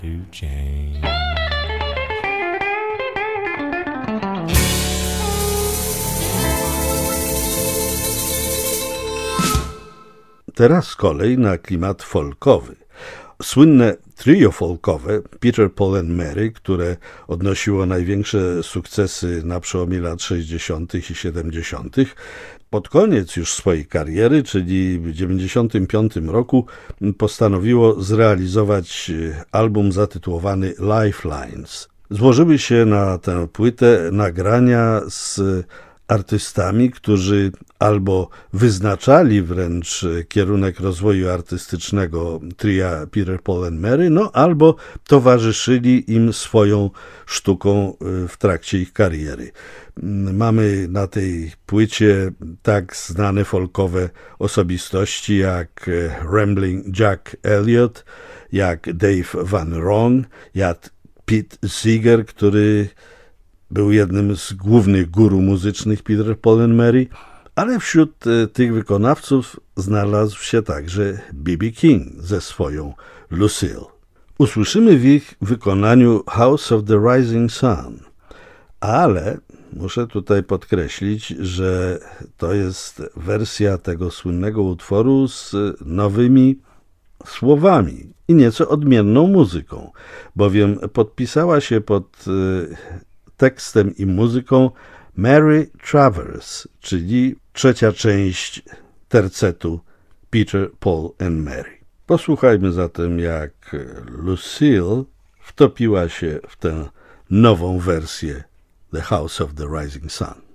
Teraz z kolei na klimat folkowy. Słynne trio folkowe Peter, Paul and Mary, które odnosiło największe sukcesy na przełomie lat 60. i 70., pod koniec już swojej kariery, czyli w 1995 roku, postanowiło zrealizować album zatytułowany Lifelines. Złożyły się na tę płytę nagrania z artystami, którzy albo wyznaczali wręcz kierunek rozwoju artystycznego tria Peter, Paul and Mary, albo towarzyszyli im swoją sztuką w trakcie ich kariery. Mamy na tej płycie tak znane folkowe osobistości jak Rambling Jack Elliott, jak Dave Van Ronk, jak Pete Seeger, który był jednym z głównych guru muzycznych Peter, Paul and Mary, ale wśród tych wykonawców znalazł się także B.B. King ze swoją Lucille. Usłyszymy w ich wykonaniu House of the Rising Sun, ale muszę tutaj podkreślić, że to jest wersja tego słynnego utworu z nowymi słowami i nieco odmienną muzyką, bowiem podpisała się pod tekstem i muzyką Mary Travers, czyli trzecia część tercetu Peter, Paul and Mary. Posłuchajmy zatem, jak Lucille wtopiła się w tę nową wersję The House of the Rising Sun.